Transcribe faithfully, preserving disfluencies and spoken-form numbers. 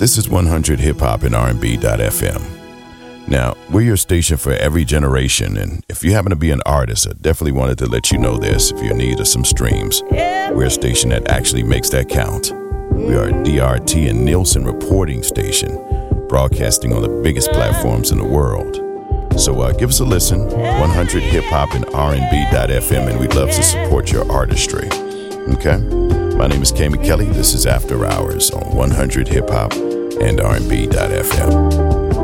This is one hundred Hip Hop and R and B dot F M. Now, we're your station for every generation, and if you happen to be an artist, I definitely wanted to let you know this if you're in need of some streams. We're a station that actually makes that count. We are a D R T and Nielsen reporting station, broadcasting on the biggest platforms in the world. So uh, give us a listen, one hundred Hip Hop and R and B dot F M, and we'd love to support your artistry. Okay? My name is Kay McKelly. This is After Hours on one hundred Hip Hop and R and B dot F M.